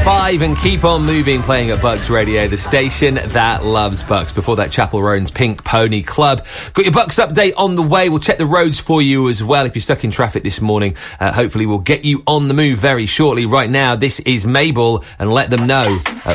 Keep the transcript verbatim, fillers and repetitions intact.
five and Keep On Moving playing at Bucks Radio, the station that loves Bucks. Before that, Chapel Roan's Pink Pony Club. Got your Bucks update on the way. We'll check the roads for you as well. If you're stuck in traffic this morning, uh, hopefully we'll get you on the move very shortly. Right now, this is Mabel and Let Them Know at